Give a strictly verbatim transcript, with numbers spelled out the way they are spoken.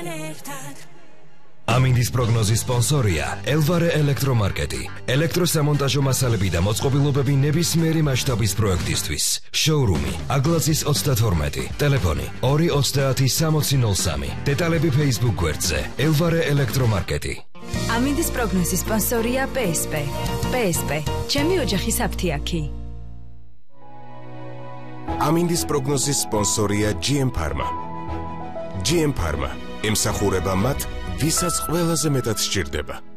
ამინდის პროგნოზის სპონსორია ელვარე ელექტრომარკეტი. ელექტროსამონტაჟო მასალები და მოწყობილობები ნებისმიერი მასშტაბის პროექტისთვის. შოურუმი აგლაძის ოცდათორმეტი. ტელეფონი ორი ოცდაათი სამოცი ნოლ სამი. დეტალები Facebook გვერდზე ელვარე ელექტრომარკეტი. ამინდის პროგნოზის სპონსორია პე ეს პე. პე ეს პე. ჩემი ოჯახის აფთიაქი. ამინდის პროგნოზის სპონსორია ჯი ემ Pharma. ჯი ემ Pharma ემსახურება მათ, ვისაც ყველაზე მეტად სჭირდება.